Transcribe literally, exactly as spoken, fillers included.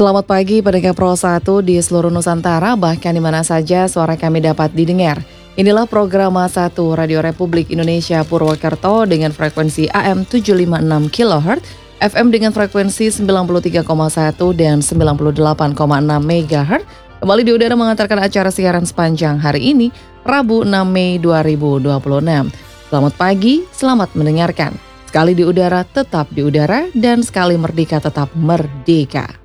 Selamat pagi pendengar Pro satu di seluruh Nusantara, bahkan di mana saja suara kami dapat didengar. Inilah program satu Radio Republik Indonesia Purwokerto dengan frekuensi A M tujuh lima enam kilohertz, F M dengan frekuensi sembilan puluh tiga koma satu dan sembilan puluh delapan koma enam megahertz. Kembali di udara mengantarkan acara siaran sepanjang hari ini, Rabu enam Mei dua ribu dua puluh enam. Selamat pagi, selamat mendengarkan. Sekali di udara tetap di udara dan sekali merdeka tetap merdeka.